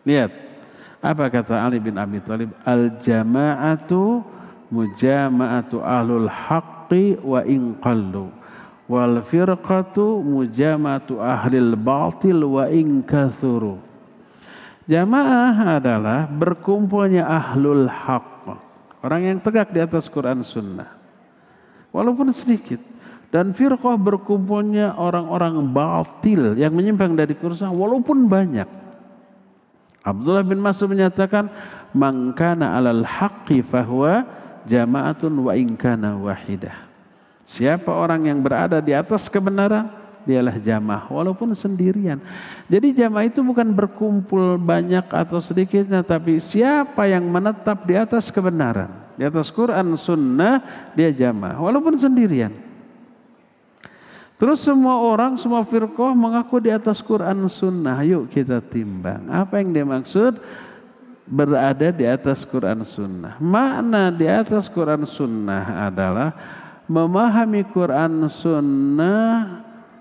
Lihat, apa kata Ali bin Abi Thalib? Al-jama'atu mujama'atu ahlul haqqi wa in qallu. Wal firqatu mujama'atu ahlil batil wa in kathuru. Jamaah adalah berkumpulnya ahlul haqq, orang yang tegak di atas Quran Sunnah, walaupun sedikit. Dan firqah berkumpulnya orang-orang batil yang menyimpang dari Quran walaupun banyak. Abdullah bin Mas'ud menyatakan, "Man kana 'alal haqqi fahuwa jama'atun wa in kana wahidah." Siapa orang yang berada di atas kebenaran, dialah jamaah walaupun sendirian. Jadi jamaah itu bukan berkumpul banyak atau sedikitnya, tapi siapa yang menetap di atas kebenaran, di atas Quran Sunnah, dia jamaah walaupun sendirian. Terus semua orang, semua firqah mengaku di atas Quran Sunnah. Yuk kita timbang. Apa yang dia maksud? Berada di atas Quran Sunnah. Makna di atas Quran Sunnah adalah memahami Quran Sunnah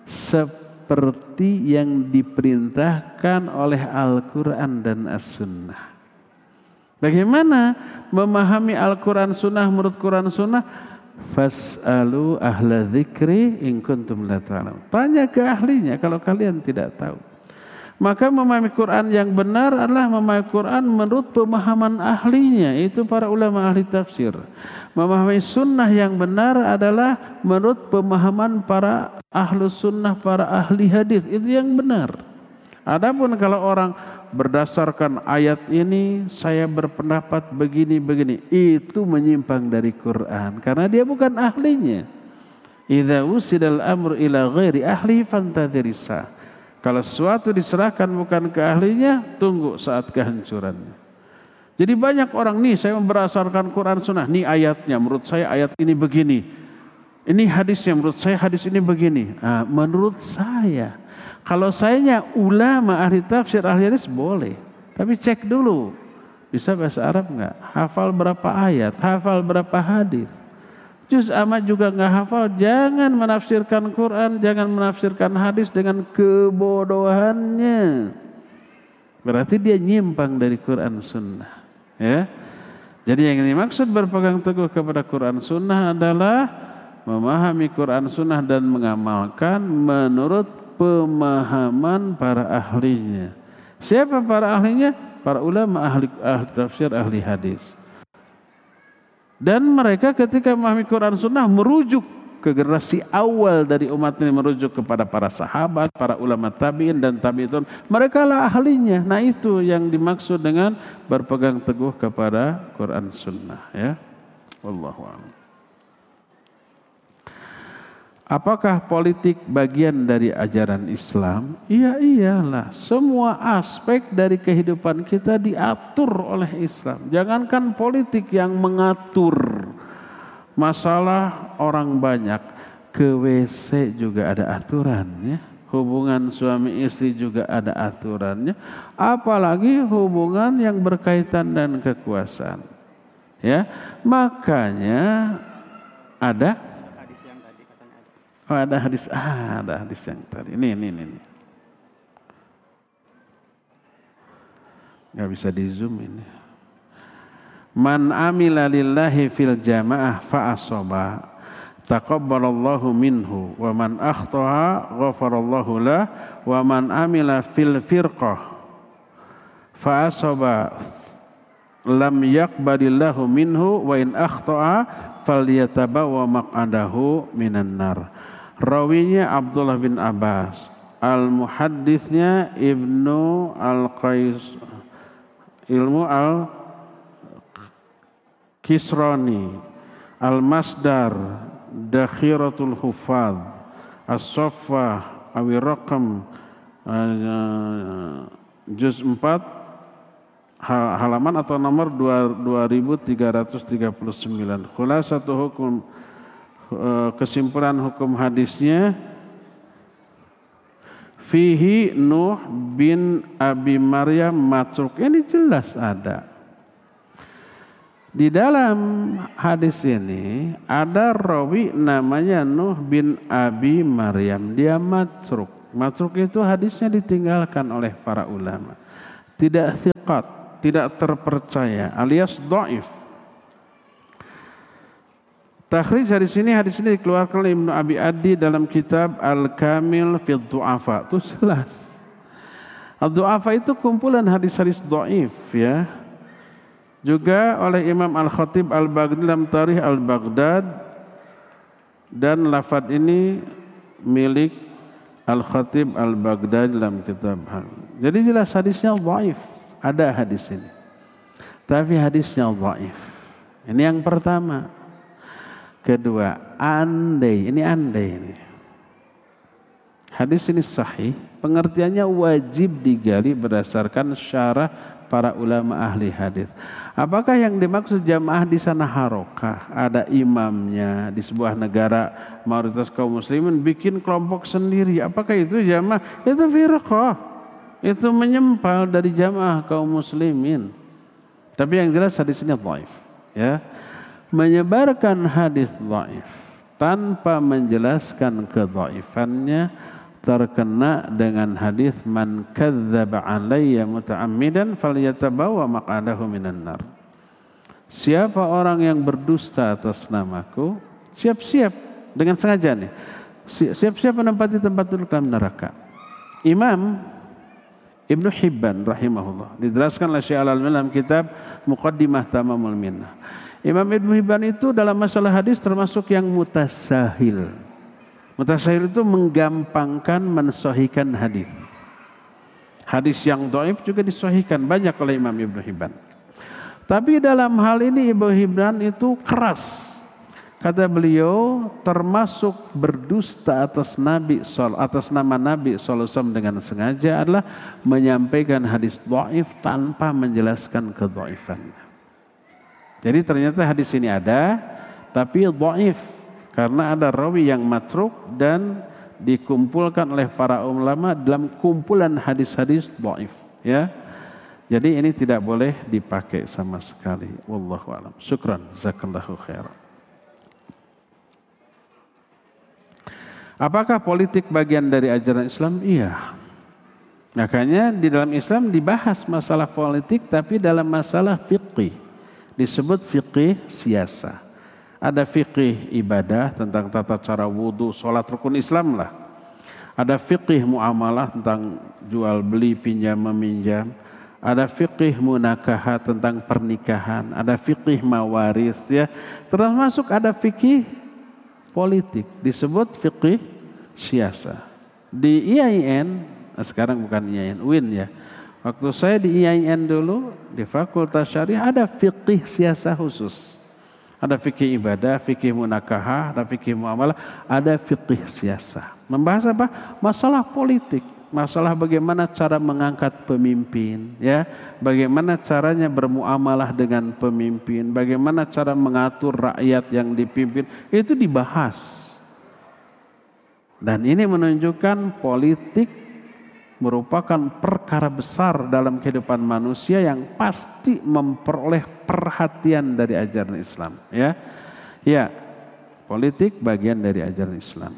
seperti yang diperintahkan oleh Al-Quran dan As-Sunnah. Bagaimana memahami Al-Quran Sunnah menurut Quran Sunnah? Fas'alu ahla dzikri in kuntum la ta'lamun. Tanya ke ahlinya kalau kalian tidak tahu. Maka memahami Quran yang benar adalah memahami Quran menurut pemahaman ahlinya, itu para ulama ahli tafsir. Memahami sunnah yang benar adalah menurut pemahaman para ahlus sunnah, para ahli hadis, itu yang benar. Adapun kalau orang berdasarkan ayat ini saya berpendapat begini-begini, itu menyimpang dari Quran karena dia bukan ahlinya. Idza usidal amru ila ghairi ahli fantadhirisa. Kalau sesuatu diserahkan bukan ke ahlinya, tunggu saat kehancurannya. Jadi banyak orang nih, saya berdasarkan Quran Sunnah, nih ayatnya menurut saya ayat ini begini, ini hadisnya menurut saya hadis ini begini. Nah, menurut saya, kalau sayanya ulama ahli tafsir ahli hadis boleh, tapi cek dulu bisa bahasa Arab nggak, hafal berapa ayat, hafal berapa hadis. Juz amat juga nggak hafal, jangan menafsirkan Quran, jangan menafsirkan hadis dengan kebodohannya. Berarti dia nyimpang dari Quran Sunnah. Ya, jadi yang dimaksud berpegang teguh kepada Quran Sunnah adalah memahami Quran Sunnah dan mengamalkan menurut pemahaman para ahlinya. Siapa para ahlinya? Para ulama ahli tafsir, ahli hadis. Dan mereka ketika memahami Quran Sunnah merujuk ke generasi awal dari umat ini, merujuk kepada para sahabat, para ulama tabi'in dan tabi'in. Mereka lah ahlinya. Nah itu yang dimaksud dengan berpegang teguh kepada Quran Sunnah. Ya, wallahu a'lam. Apakah politik bagian dari ajaran Islam? Iya, iyalah. Semua aspek dari kehidupan kita diatur oleh Islam. Jangankan politik yang mengatur masalah orang banyak, ke WC juga ada aturannya. Hubungan suami istri juga ada aturannya. Apalagi hubungan yang berkaitan dan kekuasaan. Ya, makanya ada. Oh, ada hadis, ada hadis yang tadi. Ini. Gak bisa di zoom ini. Man amila lillahi fil jamaah fa asaba taqabbalallahu minhu wa man akhtaha ghafarallahu lah wa man amila fil firqah fa asaba lam yaqbalillahu minhu wa in akhtaha falyatabawa maq'adahu minan nar. Rawinya Abdullah bin Abbas, al-muhadditsnya Ibnu al-Qais, ilmu al-Kisrani, al-Masdar, Dakhiratul Hufadz, as-Saffah, awi raqam juz 4 halaman atau nomor 2339. Khulasatu hukum, kesimpulan hukum hadisnya, fihi Nuh bin Abi Maryam matruk. Ini jelas ada. Di dalam hadis ini ada rawi namanya Nuh bin Abi Maryam. Dia matruk. Matruk itu hadisnya ditinggalkan oleh para ulama. tidak thiqat, tidak terpercaya, alias dhaif. Takhrij hadis ini dikeluarkan oleh Ibnu Abi Adi dalam kitab Al-Kamil fi Du'afa. Itu jelas. Al-Du'afa itu kumpulan hadis-hadis dhaif ya. Juga oleh Imam Al-Khatib Al-Baghdadi dalam Tarikh Al-Baghdad, dan lafaz ini milik Al-Khatib Al-Baghdadi dalam kitab. Jadi jelas hadisnya dhaif. Ada hadis ini. Tapi hadisnya dhaif. Ini yang pertama. Kedua, andai ini. Hadis ini sahih, pengertiannya wajib digali berdasarkan syarah para ulama ahli hadis. Apakah yang dimaksud jamaah di sana harokah? Ada imamnya di sebuah negara mayoritas kaum muslimin bikin kelompok sendiri. Apakah itu jamaah? Itu firqah. Itu menyempal dari jamaah kaum muslimin. Tapi yang jelas hadis ini dhaif, ya. Menyebarkan hadis dhaif tanpa menjelaskan kedhaifannya terkena dengan hadis man kadzdzaba alayya muta'ammidan falyatabawa maq'adahu minan nar. Siapa orang yang berdusta atas namaku, siap-siap dengan sengaja nih. Siap-siap menempati tempat duduk dalam neraka. Imam Ibnu Hibban rahimahullah dijelaskan oleh Syekh Al-Albani dalam kitab Muqaddimah Tamamul Minnah. Imam Ibnu Hibban itu dalam masalah hadis termasuk yang mutasahil. Mutasahil itu menggampangkan mensahihkan hadis. Hadis yang dhaif juga disahihkan banyak oleh Imam Ibnu Hibban. Tapi dalam hal ini Ibnu Hibban itu keras. Kata beliau, termasuk berdusta atas nama Nabi SAW dengan sengaja adalah menyampaikan hadis dhaif tanpa menjelaskan kedhaifannya. Jadi ternyata hadis ini ada, tapi dhaif karena ada rawi yang matruk dan dikumpulkan oleh para ulama dalam kumpulan hadis-hadis dhaif, ya. Jadi ini tidak boleh dipakai sama sekali. Wallahu a'lam. Syukran, jazakallahu khairan. Apakah politik bagian dari ajaran Islam? Iya. Makanya di dalam Islam dibahas masalah politik, tapi dalam masalah fiqih. Disebut fiqih siasa. Ada fiqih ibadah tentang tata cara wudu, sholat, rukun Islam lah. Ada fiqih muamalah tentang jual beli, pinjam meminjam. Ada fiqih munakaha tentang pernikahan. Ada fiqih mawaris, ya. Termasuk ada fiqih politik, disebut fiqih siasa. Di IAIN, sekarang bukan IAIN, UIN ya. Waktu saya di IAIN dulu, di Fakultas Syariah ada fiqih siasa khusus. Ada fikih ibadah, fikih munakahah, ada fikih muamalah, ada fikih siasa. Membahas apa? Masalah politik, masalah bagaimana cara mengangkat pemimpin, ya, bagaimana caranya bermuamalah dengan pemimpin, bagaimana cara mengatur rakyat yang dipimpin, itu dibahas. Dan ini menunjukkan politik merupakan perkara besar dalam kehidupan manusia yang pasti memperoleh perhatian dari ajaran Islam, ya. Ya, politik bagian dari ajaran Islam.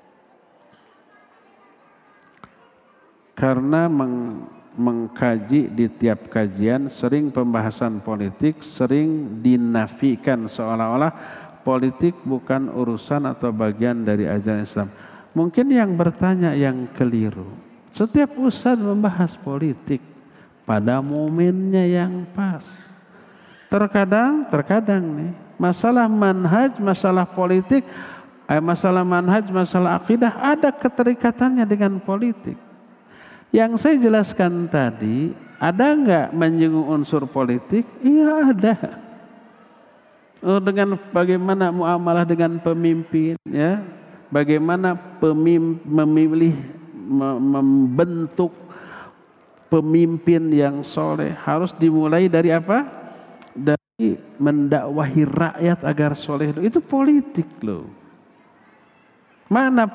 Karena mengkaji di tiap kajian sering pembahasan politik sering dinafikan seolah-olah politik bukan urusan atau bagian dari ajaran Islam. Mungkin yang bertanya yang keliru. Setiap ustadz membahas politik pada momennya yang pas. Terkadang nih, masalah manhaj, masalah politik, masalah manhaj, masalah akidah ada keterikatannya dengan politik. Yang saya jelaskan tadi, ada enggak menyinggung unsur politik? Iya ada. Dengan bagaimana muamalah dengan pemimpin, ya, bagaimana membentuk pemimpin yang soleh harus dimulai dari apa? Dari mendakwahi rakyat agar soleh. Itu politik loh. Mana